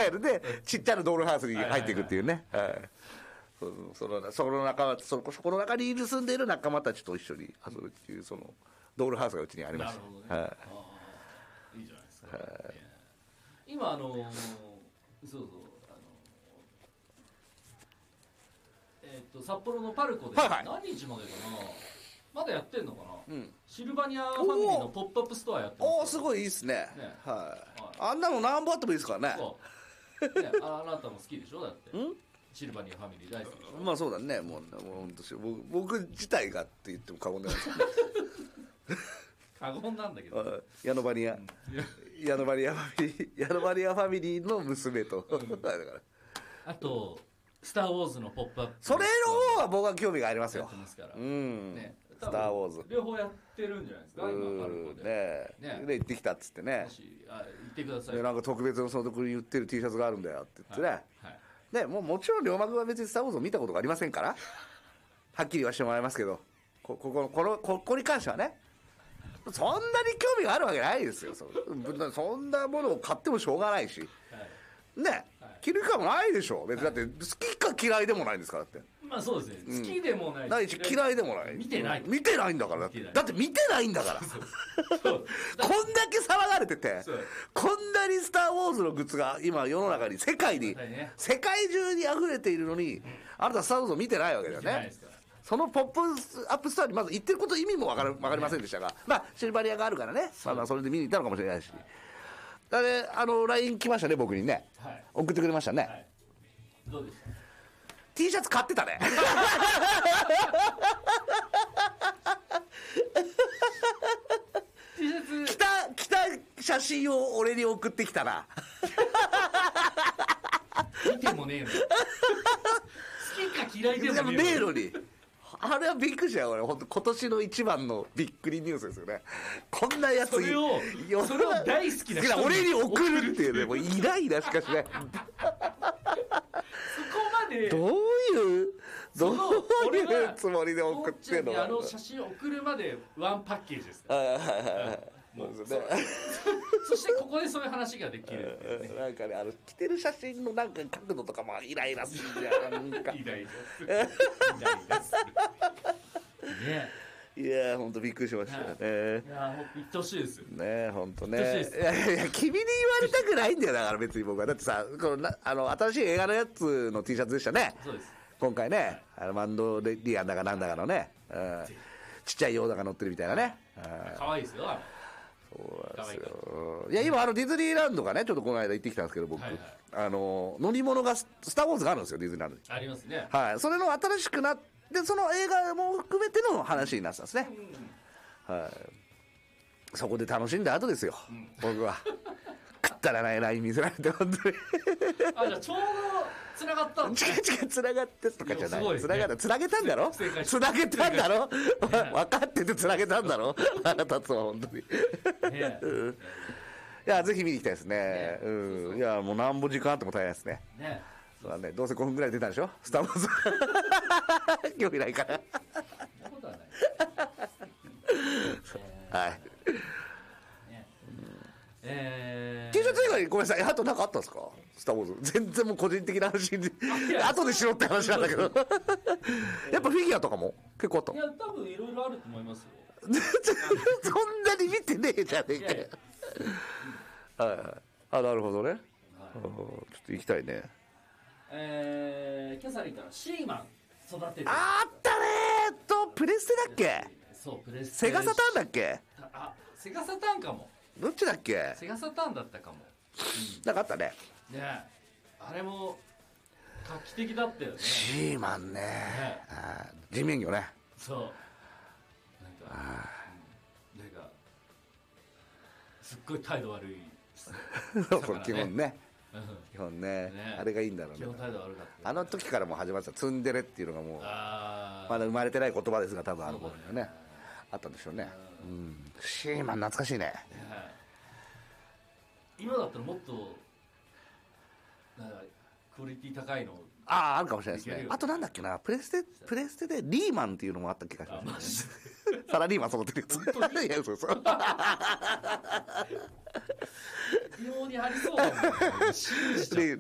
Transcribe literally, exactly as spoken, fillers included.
イルでちっちゃなドールハウスに入っていくっていうね、はいはいはい、そ, そ, のその仲間そこそこの中に住んでいる仲間たちと一緒に遊ぶっていうそのドールハウスがうちにありました。なるほどね、はい、あいいじゃないですか、はい、今あのー、そうそうあのえー、っと札幌のパルコで、はいはい、何日までかな、まだやってんのかな、うん、シルバニアファミリーのポップアップストアやってます。 おお、すごいいいっすね、ね、はい、はい、あんなの何本あってもいいですからね。そう、 ね、あなたも好きでしょ、だってんシルバニアファミリー大好きでしょ。 まあそうだね、もう本当僕僕自体がって言っても過言ではない過言なんだけど、 ヤノバニア、うん、ヤノバニアファミリーヤノバニアファミリーの娘と、うん、だからあとスター・ウォーズのポップアップ、 それの方は僕は興味がありますよ。 やってますから、 うんね、スター・ウォーズ両方やってるんじゃないですか、今パルコでねえ、ね、で行ってきたっつってね、 もしあ行ってください、 でなんか特別のそのとこに売ってる T シャツがあるんだよって言ってね、はいはい、でもうもちろん龍馬君は別にスター・ウォーズを見たことがありませんからはっきりはしてもらいますけど、ここここのここに関してはね、そんなに興味があるわけないですよ。 そ, そんなものを買ってもしょうがないし、はい、ね、はい、着るかもないでしょ別に、だって好きか嫌いでもないんですからって。 まあそうですね、好きでもないし、 ないし嫌いでもない、 見てない、 見てないんだからだって、だって見てないんだからそうそうこんだけ騒がれてて、こんなにスター・ウォーズのグッズが今世の中に世界に、ね、世界中に溢れているのに、うん、あなたスター・ウォーズを見てないわけだよね。そのポップアップストアにまず行ってること意味も分かる分かりませんでしたが、まあシルバニアがあるからね、まあ、まあそれで見に行ったのかもしれないし、だね、あの ライン 来ましたね僕にね、はい、送ってくれましたね、はい、 どうでした？ T シャツ買ってたね T シャツ着た着た写真を俺に送ってきたな見てもねえの好きか嫌いでもねえのに、あれはびっくりしたよ俺、本当今年の一番のびっくりニュースですよね。こんなやつそれをそれを大好きな人に俺に送るっていうね、もうイライラしかしないそこまでどういうどういうつもりで送ってんの？ あの写真を送るまでワンパッケージですから、もう そ, そ, そしてここでそういう話ができるっていう、ね、 なんかね、あの着てる写真のなんか角度とかもイライラするじゃんなんかイライラするイライラするね。 いやー本当びっくりしましたね。 いやー言ってほしいですよね、本当ね。いやいや君に言われたくないんだよだから別に僕はだってさ、このなあの新しい映画のやつの T シャツでしたね。 そうです今回ね、あのマンドレディアンだかなんだかのね、うん、ちっちゃいヨーダが乗ってるみたいなね。 可愛いですよ。 そうなんですよ。いや今あのディズニーランドがねちょっとこの間行ってきたんですけど僕、はいはい、あの乗り物がスター・ウォーズがあるんですよディズニーランドに。 ありますね。 はい、それの新しくなってその映画も含めての話になってたんですね。うん、はい。そこで楽しんだ後ですよ、うん、僕は。くったらないライン見せられて本当に。 あじゃあちょうどつながったの？違う違うつながってとかじゃない。つながったつなげたんだろ？ つなげたんだろ？分かっててつなげたんだろ？腹立つわ本当に。ね、いやぜひ見に行きたいですね。ねうん、そうそういやもうなんぼ時間あっても大変ですね。ね。そうだね。どうせごふんぐらい出たんでしょ？スター・ウォーズ。興味ないから。 そんなことはない。 はい。 えー、 T シャツ以外にごめんなさいあと何かあったんですかスター・ウォーズ。全然もう個人的な話で後でしろって話なんだけどやっぱフィギュアとかも結構あったの？ いや多分いろいろあると思いますよそんなに見てねえじゃねえかよ。はいはい。あなるほどね、はい、ちょっと行きたいね。 えー、キャサリンからシーマン育ててる。 あったねーとプレステだっけ？ そうプレステ。 セガサターンだっけ？ あセガサターンかも。 どっちだっけ？ セガサターンだったかも、 うん、なんかあったね。 ねあれも画期的だったよね。 シーマン ね, ねあ人面魚ね。 そうなんかあ、うん、なんかすっごい態度悪いそう、基本ね基本 ね, ねあれがいいんだろうね。 基本態度悪かった、 あの時からもう始まってたツンデレっていうのがもうあまだ生まれてない言葉ですが多分ある頃にはねあったんでしょうね。うん、シーマン懐かしいね。ね今だったらもっとなんかクオリティ高いのあああるかもしれないですね。あとなんだっけなプレステプレステでリーマンっていうのもあった気がします、ね、サラリーマン育てるやつ。本当にいやそうそう微妙にありそうだもんね。